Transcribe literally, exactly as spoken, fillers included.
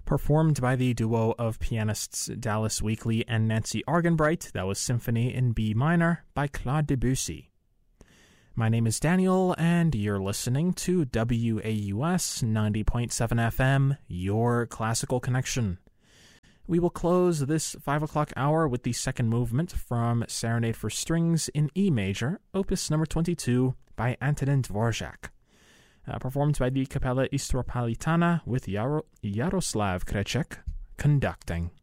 performed by the duo of pianists Dallas Weekly and Nancy Argenbright. That was Symphony in B minor by Claude Debussy. My name is Daniel, and you're listening to W A U S ninety point seven F M, your classical connection. We will close this five o'clock hour with the second movement from Serenade for Strings in E major, opus number twenty-two by Antonin Dvorak, uh, performed by the Capella Istropolitana with Yaro- Yaroslav Kreček conducting.